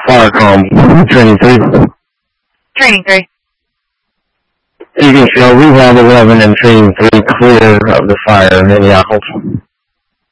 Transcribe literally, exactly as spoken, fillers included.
Firecom, training three. Training three. You can show rehab eleven and training three clear of the fire in Minneapolis.